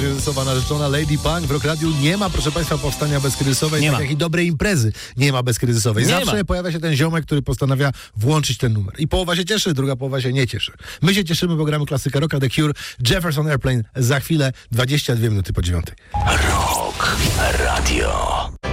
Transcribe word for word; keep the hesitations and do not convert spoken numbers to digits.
bezkryzysowa narzeczona Lady Punk. W Rock Radiu nie ma, proszę Państwa, powstania bezkryzysowej, Nie tak ma. jak i dobrej imprezy nie ma bezkryzysowej. Nie Zawsze ma. pojawia się ten ziomek, który postanawia włączyć ten numer. I połowa się cieszy, druga połowa się nie cieszy. My się cieszymy, bo gramy klasykę rocka, The Cure, Jefferson Airplane za chwilę, dwadzieścia dwie minuty po dziewiątej. Rock Radio.